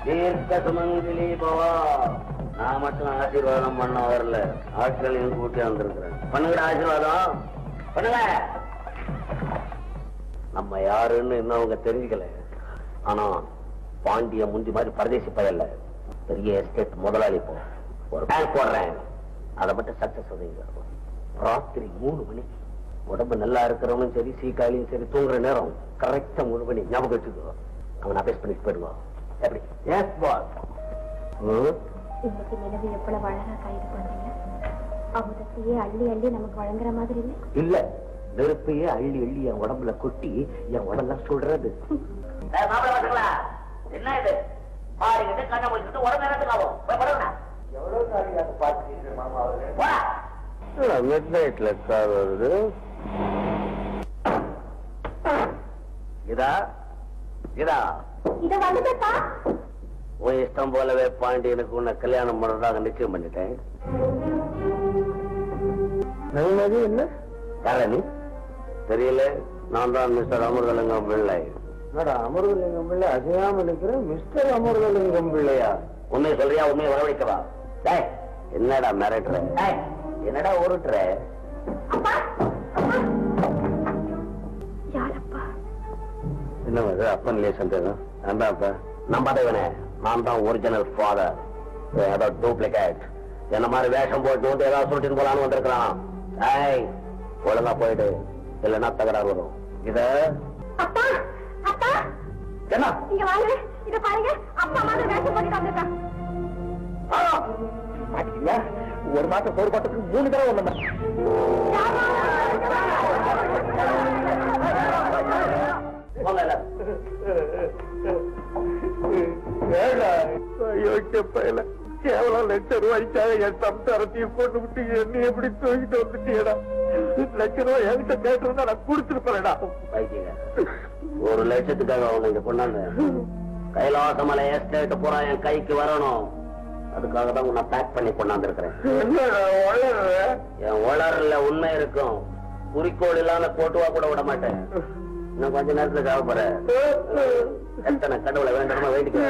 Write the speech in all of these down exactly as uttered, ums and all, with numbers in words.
தீர்க்க சுமங்கலி பவா. நான் மட்டும் ஆசீர்வாதம் பண்ண வரல, ஆட்களையும் கூட்டி வந்திருக்கிறேன். பண்ணுங்க ஆசீர்வாதம் பண்ணுங்க. நம்ம யாருன்னு இன்னும் அவங்க தெரிஞ்சுக்கல. ஆனா பாண்டிய முந்தி மாதிரி பரதேசி பயல்ல, பெரிய எஸ்டேட் முதலாளி. போ ஒரு பேங்க் போடுறேன், அதை மட்டும் சக்சஸ் பண்ணுங்க. ராத்திரி மூணு மணிக்கு உடம்பு நல்லா இருக்கிறவனும் சரி, சீக்காலியும் சரி, தூங்குற நேரம் கரெக்டா மூணு மணி ஞாபகம் வச்சுக்கோ. அவன் அபேஸ் பண்ணிட்டு போயிடுவான். எப்படி? S pass. இன்னைக்கு நிலவு எவ்வளவு அழகா கைது பண்றீங்க. அமுதத்தையே அள்ளி அள்ளி நமக்கு வழங்குற மாதிரி இல்லை. இல்ல, நெருப்பையே அள்ளி அள்ளி என் உடம்புல கொட்டி என் உடம்புல சொல்றது. என்ன இது? பாருங்கிட்டு கண்ணை முடிச்சுட்டு உடம்பு நேரத்துக்கு ஆகும். எவ்வளவு காரியாக பார்த்துட்டு மாமா அவரு மிட் நைட்ல கார் வருது. இதா இதா இத வந்துட்டா உன் இஷ்டம் போலவே பாண்டியனுக்கு உன்னை கல்யாணம் பண்றதாக நிச்சயம் பண்ணிட்டேன். என்ன யாரணி தெரியல? நான் தான் மிஸ்டர் அமிர்தலிங்கம் பிள்ளை. அமிர்தலிங்கம் பிள்ளை அசையாம நிற்கிறேன். மிஸ்டர் அமிர்தலிங்கம் பிள்ளையா? உண்மையை சொல்றியா? உண்மையை வரவழைக்கவா? என்னடா மிரட்டுற? என்னடா உருட்டுற? என்ன அப்பன் இல்லையே சந்தேகம்? நான் தான் அப்ப நம்பாதவனே. நான் தான் ஒரிஜினல் ஃபாதர். ஏதோ டூப்ளிகேட் என்ன மாதிரி வேஷம் போட்டு வந்து ஏதாவது சொல்லிட்டு போலான்னு வந்திருக்கிறான். ஏய், ஒழுங்கா போயிடு, இல்லைன்னா தகராறு வரும். இத என்ன இங்க வாங்க, இத பாருங்க. அப்பா மாதிரி வேஷம் போட்டு வந்திருக்கான். ஒரு மாசம் சோறு பாட்டத்துக்கு மூணு தடவை ஒண்ணு. கேவலம் லட்சம் ரூபாய்க்காக என் சம்சாரத்தையும் போட்டு விட்டு என்ன எப்படி தூக்கிட்டு வந்துட்டீடா? லட்சம் ரூபாய் என்கிட்ட கேட்டிருந்தா நான் கொடுத்துருப்பேன்டா. ஒரு லட்சத்துக்காக அவனை இங்க கொண்டாந்து கைலாசமலை எஸ்டேட் பூரா என் கைக்கு வரணும். அதுக்காக தான் உன்னை பேக் பண்ணி கொண்டாந்து இருக்கிறேன். என் வளர்ல உண்மை இருக்கும். குறிக்கோள் இல்லாம போட்டுவா கூட விட மாட்டேன். இன்னும் கொஞ்ச நேரத்துல சாவ போற. எத்தனை கடவுளை வேண்டாம வேண்டிக்க.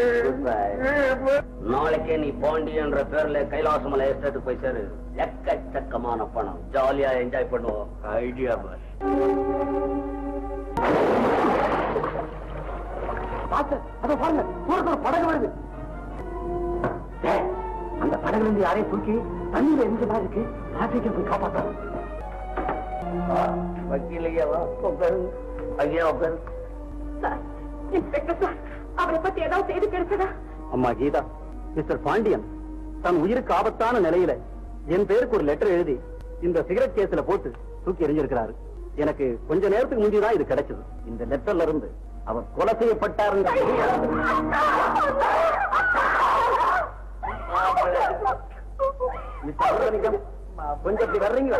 நாளைக்கே நீ பாண்டியன்ற பேர்ல கைலாசமலை எஸ்டேட்டுக்கு போய் சேரு. எக்கச்சக்கமான பணம், ஜாலியா என்ஜாய் பண்ணுவோம். Idea pass. படகு வருது. அந்த படகுல இருந்து யாரையும் தூக்கி தண்ணியில எரிஞ்ச மாதிரி இருக்கு. டிராபிக்க போய் காப்பாற்ற. வக்கீலையா ஐயா உட்காரு. இன்ஸ்பெக்டர் சார், அவரை பத்தி ஏதாவது செய்தி கிடைச்சதா? அம்மா கீதா, மிஸ்டர் பாண்டியன் தன் உயிருக்கு ஆபத்தான நிலையில என் பேருக்கு ஒரு லெட்டர் எழுதி இந்த சிகரெட் கேஸ்ல போட்டு தூக்கி எறிஞ்சிருக்கிறாரு. எனக்கு கொஞ்ச நேரத்துக்கு முந்திதான் இது கிடைச்சது. இந்த லெட்டர்ல இருந்து அவர் கொலை செய்யப்பட்டாருங்க. கொஞ்சம் வர்றீங்க?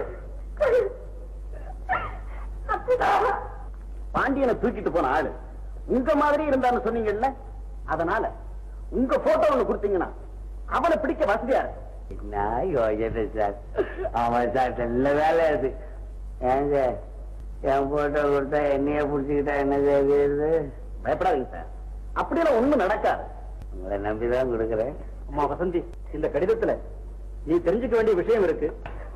பாண்டியனை தூக்கிட்டு போன ஆளு உங்க மாதிரி இருந்தான்னு சொன்னீங்கல்ல, அதனால உங்க போட்டோ ஒண்ணு கொடுத்தீங்கன்னா அவனை பிடிக்க வசதியா இருக்கு. சார் ஆமாம் சார், நல்ல வேலை அது. ஏங்க என் போட்டோ கொடுத்தா என்னைய பிடிச்சுக்கிட்டா என்ன செய்யுது? பயப்படாதீங்க சார், அப்படியெல்லாம் ஒண்ணும் நடக்காது. உங்களை நம்பிதான் கொடுக்குறேன். அம்மா வசந்தி, இந்த கடிதத்துல நீ தெரிஞ்சுக்க வேண்டிய விஷயம் இருக்கு.